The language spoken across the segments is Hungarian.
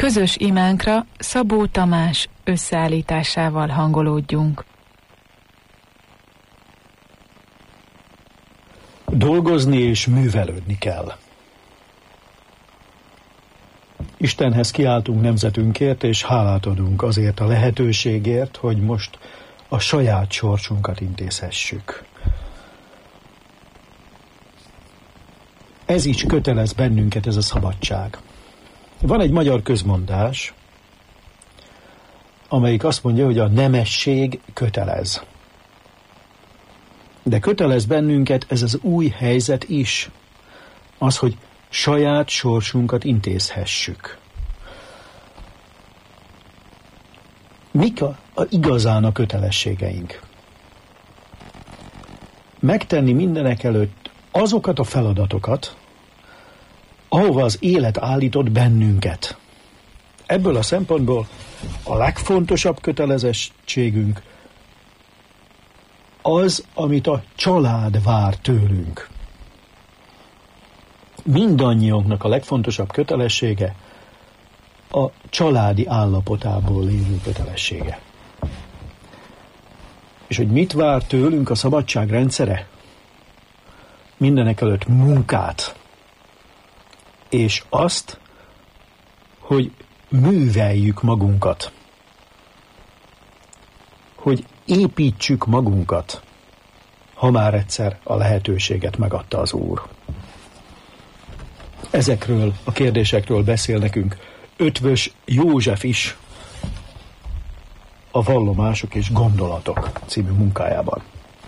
közös imánkra Szabó Tamás összeállításával hangolódjunk. Dolgozni és művelődni kell. Istenhez kiáltunk nemzetünkért, és hálát adunk azért a lehetőségért, hogy most a saját sorsunkat intézhessük. Ez is kötelez bennünket, ez a szabadság. Van egy magyar közmondás, amelyik azt mondja, hogy a nemesség kötelez. De kötelez bennünket ez az új helyzet is. Az, hogy saját sorsunkat intézhessük. Mik igazán a kötelességeink? Megtenni mindenek előtt azokat a feladatokat, ahova az élet állított bennünket. Ebből a szempontból a legfontosabb kötelezettségünk az, amit a család vár tőlünk. Mindannyiunknak a legfontosabb kötelessége a családi állapotából lévő kötelessége. És hogy mit vár tőlünk a szabadság rendszere? Mindenek előtt munkát. És azt, hogy műveljük magunkat. Hogy építsük magunkat, ha már egyszer a lehetőséget megadta az Úr. Ezekről a kérdésekről beszél nekünk Ötvös József is a Vallomások és gondolatok című munkájában.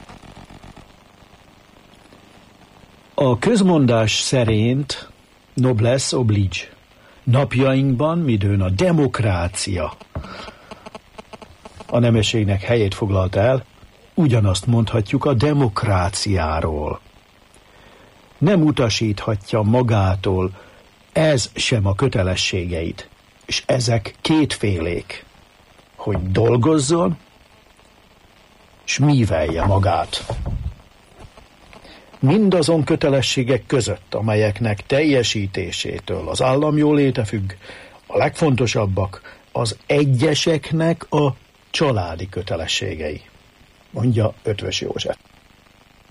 A közmondás szerint noblesse oblige. Napjainkban, midőn a demokrácia a nemességnek helyét foglalta el, ugyanazt mondhatjuk a demokráciáról. Nem utasíthatja magától ez sem a kötelességeit, és ezek kétfélék, hogy dolgozzon, és művelje magát. Mindazon kötelességek között, amelyeknek teljesítésétől az állam jóléte függ, a legfontosabbak az egyeseknek a családi kötelességei, mondja Ötvös József.